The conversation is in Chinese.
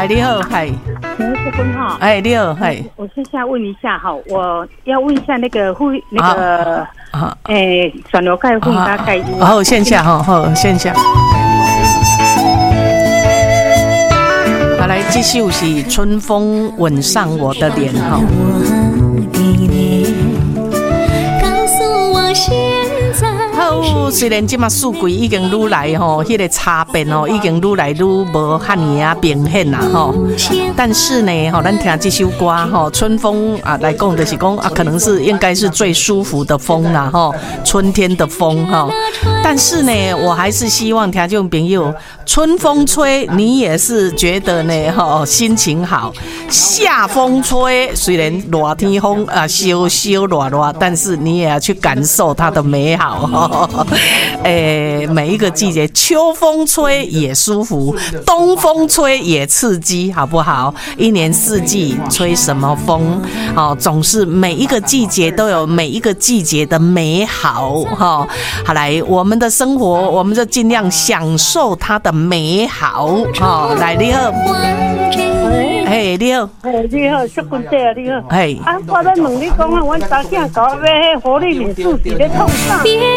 你好，嗨， 是坤哈， 哎，你好，嗨， 我先想问一下哈，我要问一下那个转流钙混搭钙医。 好，线下哈，好，线下。好，来，这首是春风吻上我的脸哈。好，虽然今嘛数据已经愈来吼，迄个差别吼已经愈来愈无遐尼啊明显啦吼。但是呢，吼，咱听这首歌吼，春风啊来讲就是讲啊，可能是应该是最舒服的风啦吼，春天的风哈。但是呢，我还是希望听众朋友，春风吹，你也是觉得呢吼心情好；夏风吹，虽然热天风啊烧烧热热，但是你也要去感受它的美好哈。每一个季节，秋风吹也舒服，东风吹也刺激，好不好？一年四季吹什么风，总是每一个季节都有每一个季节的美好哈。好，来，我们的生活，我们就尽量享受它的美好哈。来，你好。嘿，你好， 你好，祝君姐啊，你好。 嘿， 我咧问你讲啊，阮查囝搞迄活力领主伫咧创啥？